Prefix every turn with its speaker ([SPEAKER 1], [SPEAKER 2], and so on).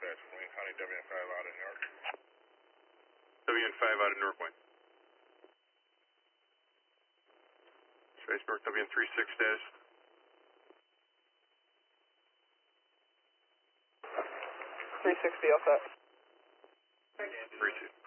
[SPEAKER 1] dispatch, Wayne County WN5 out of New York.
[SPEAKER 2] WN5 out of Newark, Wayne. Space North WN36 status.
[SPEAKER 3] 360 all set.
[SPEAKER 2] 3-2.